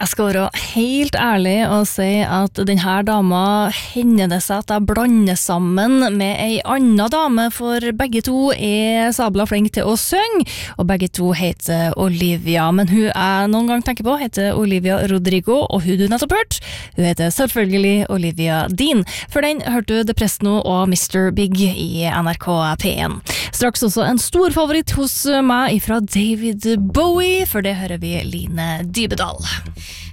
Jeg skal være helt ærlig og si at denne dama hender det seg at jeg blander sammen med ei annen dame, for begge to sabla flink til å synge, og begge to heter Olivia, men hun jeg noen gang tenker på heter Olivia Rodrigo, og hun du nettopp hørt, hun heter selvfølgelig Olivia Dean. For den hørte du Depresto og Mr. Big i NRK P1. Straks også en stor favoritt hos meg fra David Bowie, for det hører vi Line Dybedal.